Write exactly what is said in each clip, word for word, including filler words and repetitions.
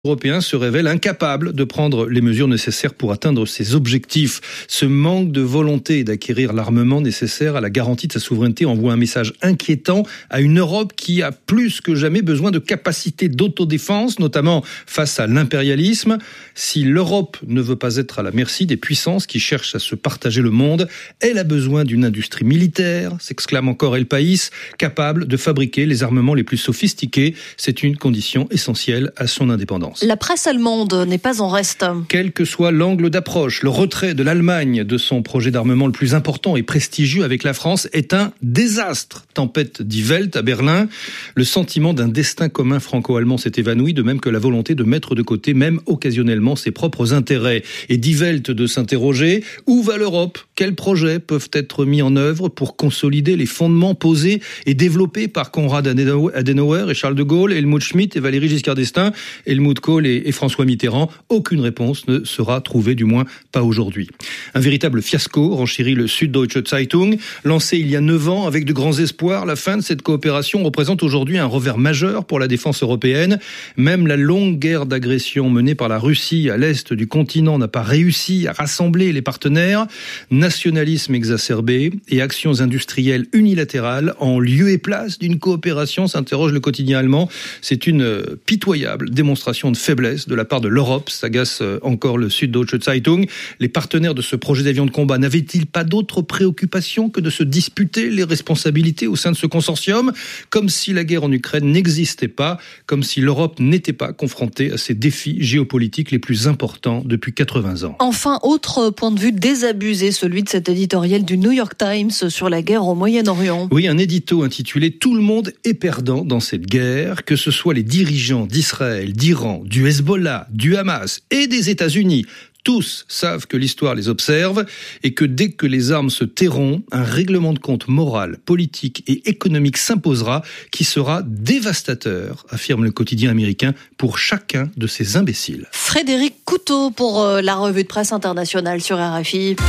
Européen se révèle incapable de prendre les mesures nécessaires pour atteindre ses objectifs. Ce manque de volonté d'acquérir l'armement nécessaire à la garantie de sa souveraineté envoie un message inquiétant à une Europe qui a plus que jamais besoin de capacités d'autodéfense, notamment face à l'impérialisme. Si l'Europe ne veut pas être à la merci des puissances qui cherchent à se partager le monde, elle a besoin d'une industrie militaire, s'exclame encore El País, capable de fabriquer les armements les plus sophistiqués. C'est une condition essentielle à son indépendance. La presse allemande n'est pas en reste. Quel que soit l'angle d'approche, le retrait de l'Allemagne de son projet d'armement le plus important et prestigieux avec la France est un désastre. Tempête Die Welt à Berlin. Le sentiment d'un destin commun franco-allemand s'est évanoui, de même que la volonté de mettre de côté, même occasionnellement, ses propres intérêts. Et Die Welt de s'interroger, où va l'Europe ? Quels projets peuvent être mis en œuvre pour consolider les fondements posés et développés par Konrad Adenauer et Charles de Gaulle, Helmut Schmidt et Valéry Giscard d'Estaing, Helmut Kohl et, et François Mitterrand? Aucune réponse ne sera trouvée, du moins pas aujourd'hui. Un véritable fiasco renchérit le Süddeutsche Zeitung. Lancé il y a neuf ans avec de grands espoirs, la fin de cette coopération représente aujourd'hui un revers majeur pour la défense européenne. Même la longue guerre d'agression menée par la Russie à l'est du continent n'a pas réussi à rassembler les partenaires. Nationalisme exacerbé et actions industrielles unilatérales en lieu et place d'une coopération, s'interroge le quotidien allemand. C'est une pitoyable démonstration de faiblesse de la part de l'Europe, s'agace encore le Süddeutsche Zeitung. Les partenaires de ce projet d'avion de combat n'avaient-ils pas d'autre préoccupation que de se disputer les responsabilités au sein de ce consortium, comme si la guerre en Ukraine n'existait pas, comme si l'Europe n'était pas confrontée à ces défis géopolitiques les plus importants depuis quatre-vingts ans. Enfin, autre point de vue désabusé, celui de cet éditorial du New York Times sur la guerre au Moyen-Orient. Oui, un édito intitulé « Tout le monde est perdant dans cette guerre », que ce soit les dirigeants d'Israël, d'Iran, du Hezbollah, du Hamas et des États-Unis. Tous savent que l'histoire les observe et que dès que les armes se tairont, un règlement de compte moral, politique et économique s'imposera qui sera dévastateur, affirme le quotidien américain, pour chacun de ces imbéciles. Frédéric Couteau pour la revue de presse internationale sur R F I.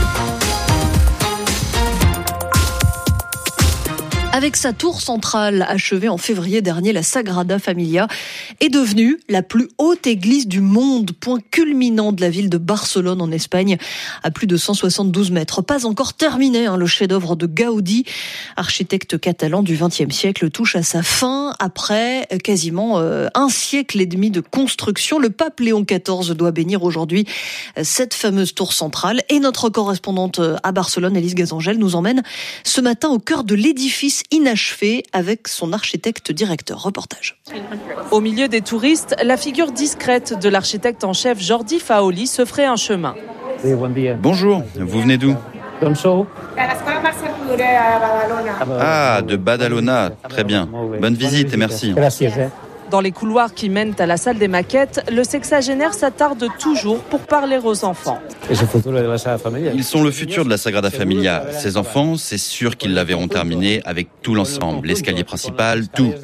Avec sa tour centrale achevée en février dernier, la Sagrada Familia est devenue la plus haute église du monde, point culminant de la ville de Barcelone en Espagne, à plus de cent soixante-douze mètres. Pas encore terminé, hein, le chef-d'œuvre de Gaudi, architecte catalan du vingtième siècle, touche à sa fin après quasiment euh, un siècle et demi de construction. Le pape Léon quatorze doit bénir aujourd'hui cette fameuse tour centrale. Et notre correspondante à Barcelone, Élise Gazangel, nous emmène ce matin au cœur de l'édifice inachevé avec son architecte directeur. Reportage. Au milieu des touristes, la figure discrète de l'architecte en chef Jordi Faoli se ferait un chemin. Bonjour, vous venez d'où ? Ah, de Badalona, très bien. Bonne visite et merci. Dans les couloirs qui mènent à la salle des maquettes, le sexagénaire s'attarde toujours pour parler aux enfants. Ils sont le futur de la Sagrada Familia. Ces enfants, c'est sûr qu'ils la verront terminée avec tout l'ensemble, l'escalier principal, tout.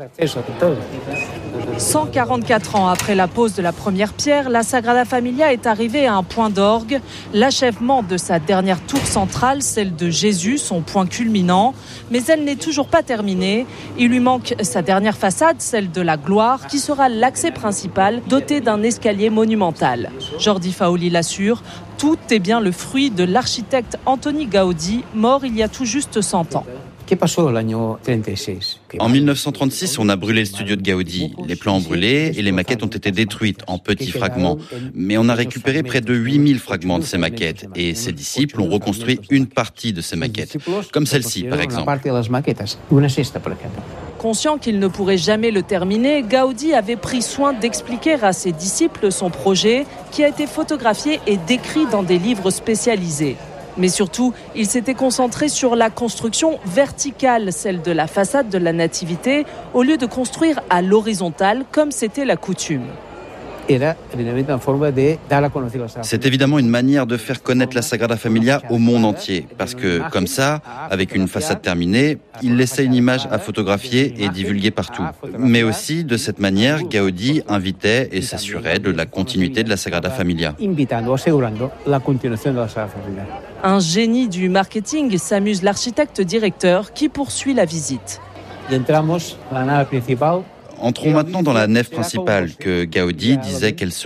cent quarante-quatre ans après la pose de la première pierre, la Sagrada Familia est arrivée à un point d'orgue. L'achèvement de sa dernière tour centrale, celle de Jésus, son point culminant. Mais elle n'est toujours pas terminée. Il lui manque sa dernière façade, celle de la gloire, qui sera l'accès principal, doté d'un escalier monumental. Jordi Faoli l'assure, tout est bien le fruit de l'architecte Antoni Gaudi, mort il y a tout juste cent ans. En dix-neuf cent trente-six, on a brûlé le studio de Gaudi. Les plans ont brûlé et les maquettes ont été détruites en petits fragments. Mais on a récupéré près de huit mille fragments de ces maquettes. Et ses disciples ont reconstruit une partie de ces maquettes. Comme celle-ci, par exemple. Conscient qu'il ne pourrait jamais le terminer, Gaudi avait pris soin d'expliquer à ses disciples son projet, qui a été photographié et décrit dans des livres spécialisés. Mais surtout, il s'était concentré sur la construction verticale, celle de la façade de la Nativité, au lieu de construire à l'horizontale, comme c'était la coutume. C'est évidemment une manière de faire connaître la Sagrada Familia au monde entier. Parce que, comme ça, avec une façade terminée, il laissait une image à photographier et divulguer partout. Mais aussi, de cette manière, Gaudi invitait et s'assurait de la continuité de la Sagrada Familia. Un génie du marketing s'amuse l'architecte directeur qui poursuit la visite. Entrons maintenant dans la nef principale que Gaudi disait qu'elle